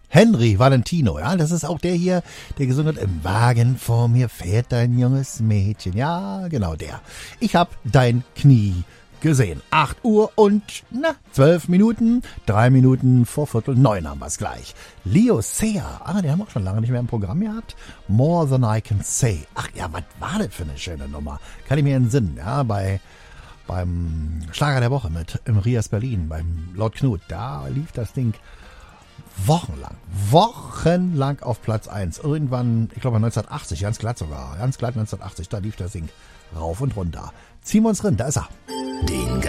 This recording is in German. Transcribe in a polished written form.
Henry Valentino, ja, das ist auch der hier, der gesungen hat, im Wagen vor mir fährt ein junges Mädchen. Ja, genau der. Ich hab dein Knie gesehen. 8 Uhr und 12 Minuten. 3 Minuten vor 8:45 haben wir es gleich. Leo Sayer, den haben wir auch schon lange nicht mehr im Programm gehabt. More Than I Can Say. Ach ja, was war das für eine schöne Nummer? Kann ich mir entsinnen, ja, beim Schlager der Woche mit im Rias Berlin, beim Lord Knut. Da lief das Ding wochenlang auf Platz 1. Irgendwann, ich glaube 1980, ganz glatt 1980, da lief das Ding rauf und runter. Ziehen wir uns rein, da ist er. Den